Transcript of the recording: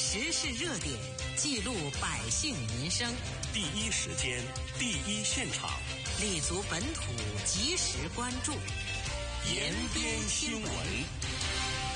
时事热点，记录百姓民生， 第一时间，第一现场， 立足本土，及时关注， 延边新闻。